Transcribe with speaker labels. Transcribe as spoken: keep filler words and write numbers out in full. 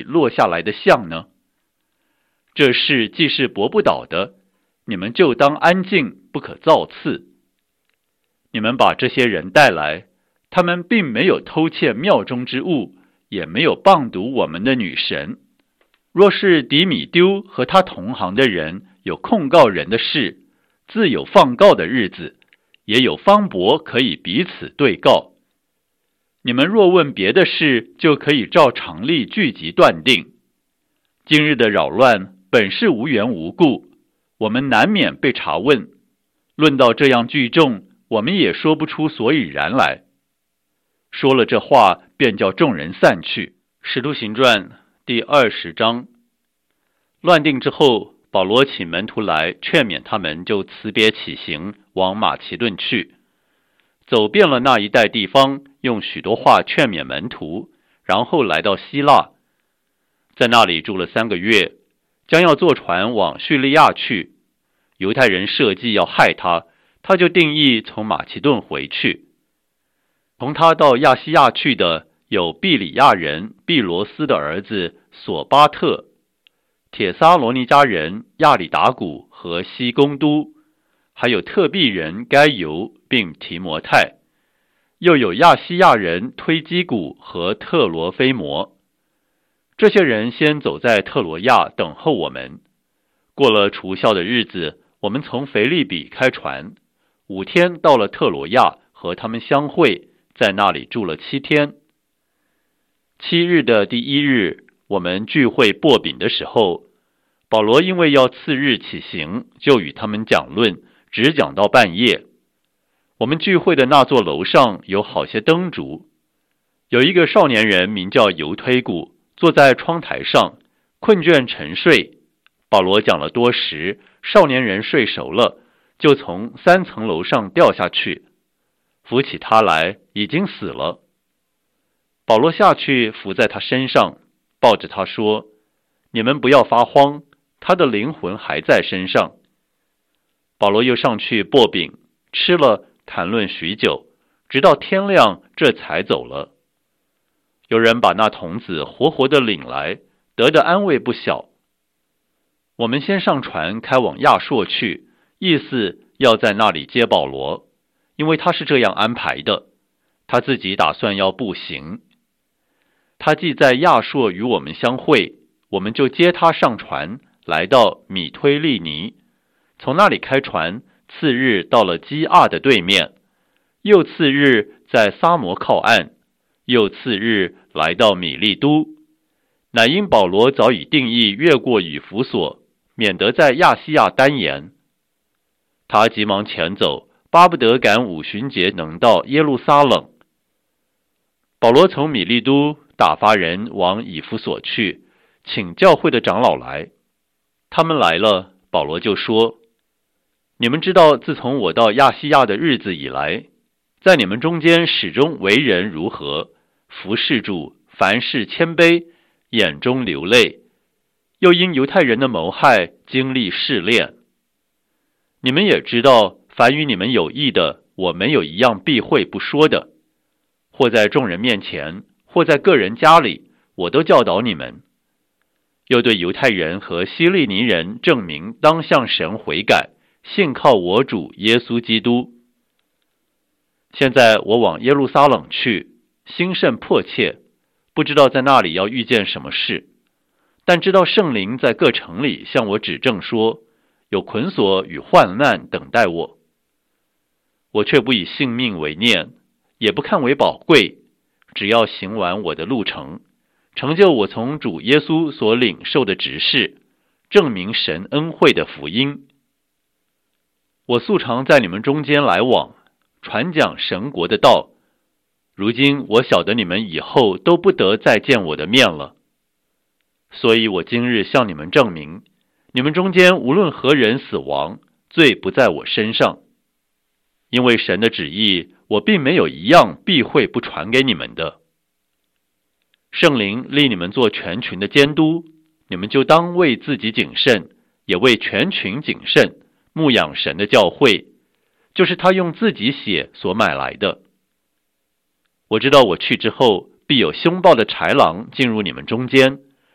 Speaker 1: 落下来的像呢？这事既是驳不倒的，你们就当安静，不可造次。你们把这些人带来，他们并没有偷窃庙中之物，也没有谤读我们的女神。若是迪米丢和他同行的人有控告人的事，自有放告的日子，也有方伯可以彼此对告。你们若问别的事，就可以照常例聚集断定。今日的扰乱本是无缘无故，我们难免被查问。论到这样聚众，我们也说不出所以然来。说了这话，便叫众人散去。使徒行传第二十章。乱定之后，保罗请门徒来劝勉他们，就辞别起行，往马其顿去。走遍了那一带地方，用许多话劝勉门徒，然后来到希腊，在那里住了三个月，将要坐船往叙利亚去。犹太人设计要害他，他就定义从马其顿回去。同他到亚细亚去的有毕里亚人毕罗斯的儿子索巴特、铁撒罗尼迦人亚里达古和西公都，还有特庇人该犹并提摩太，又有亚细亚人推基古和特罗菲摩。这些人先走在特罗亚等候我们。过了除酵的日子，我们从腓利比开船，五天到了特罗亚，和他们相会，在那里住了七天。七日的第一日，我们聚会擘饼的时候，保罗因为要次日起行，就与他们讲论，只讲到半夜。我们聚会的那座楼上有好些灯烛，有一个少年人名叫犹推古，坐在窗台上，困倦沉睡。保罗讲了多时，少年人睡熟了，就从三层楼上掉下去，扶起他来，已经死了。保罗下去伏在他身上，抱着他说：你们不要发慌，他的灵魂还在身上。保罗又上去擘饼，吃了，谈论许久，直到天亮，这才走了。有人把那童子活活的领来，得的安慰不小。我们先上船开往亚朔去，意思要在那里接保罗，因为他是这样安排的，他自己打算要步行。他既在亚朔与我们相会，我们就接他上船，来到米推利尼，从那里开船，次日到了基亚的对面，又次日在撒摩靠岸，又次日来到米利都。乃因保罗早已定义越过以弗所，免得在亚细亚单言。他急忙前走，巴不得赶五旬节能到耶路撒冷。保罗从米利都打发人往以弗所去，请教会的长老来。他们来了，保罗就说：你们知道自从我到亚细亚的日子以来，在你们中间始终为人如何，服侍主，凡事谦卑，眼中流泪，又因犹太人的谋害经历试炼。你们也知道，凡与你们有益的，我没有一样避讳不说的，或在众人面前，或在个人家里，我都教导你们。又对犹太人和希利尼人证明当向神悔改，信靠我主耶稣基督。现在我往耶路撒冷去，心甚迫切，不知道在那里要遇见什么事，但知道圣灵在各城里向我指证说，有捆锁与患难等待我。我却不以性命为念，也不看为宝贵，只要行完我的路程，成就我从主耶稣所领受的职事，证明神恩惠的福音。我素常在你们中间来往，传讲神国的道。如今我晓得你们以后都不得再见我的面了，所以我今日向你们证明，你们中间无论何人死亡，罪不在我身上。因为神的旨意，我并没有一样避讳不传给你们的。圣灵立你们做全群的监督，你们就当为自己谨慎，也为全群谨慎，牧养神的教会，就是他用自己血所买来的。我知道我去之后，必有凶暴的豺狼进入你们中间，